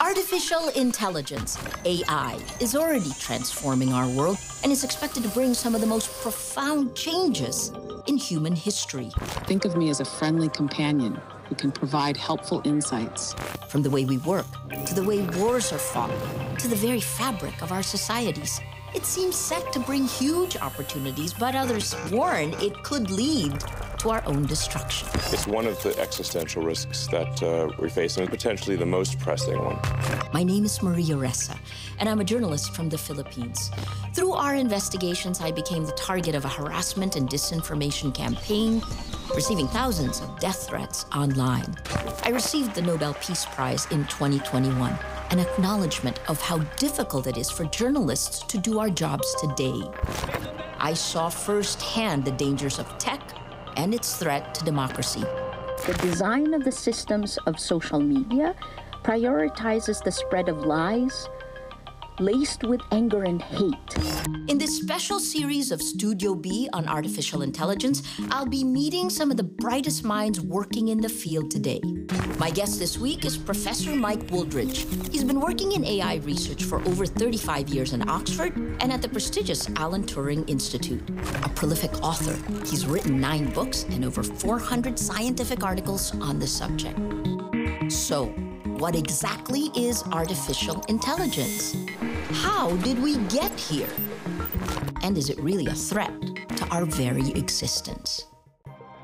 Artificial intelligence, AI, is already transforming our world and is expected to bring some of the most profound changes in human history. Think of me as a friendly companion who can provide helpful insights. From the way we work, to the way wars are fought, to the very fabric of our societies. It seems set to bring huge opportunities, but others warn it could lead to our own destruction. It's one of the existential risks that we face, and potentially the most pressing one. My name is Maria Ressa, and I'm a journalist from the Philippines. Through our investigations, I became the target of a harassment and disinformation campaign, receiving thousands of death threats online. I received the Nobel Peace Prize in 2021, an acknowledgement of how difficult it is for journalists to do our jobs today. I saw firsthand the dangers of tech and its threat to democracy. The design of the systems of social media prioritizes the spread of lies laced with anger and hate. In this special series of Studio B on artificial intelligence, I'll be meeting some of the brightest minds working in the field today. My guest this week is Professor Mike Wooldridge. He's been working in AI research for over 35 years in Oxford and at the prestigious Alan Turing Institute. A prolific author, he's written 9 books and over 400 scientific articles on the subject. So, what exactly is artificial intelligence? How did we get here? And is it really a threat to our very existence?